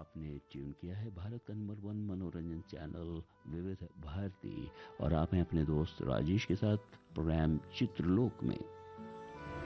आपने ट्यून किया है भारत का नंबर 1 मनोरंजन चैनल विविध भारती और आप हैं अपने दोस्त राजेश के साथ प्रोग्राम चित्रलोक में।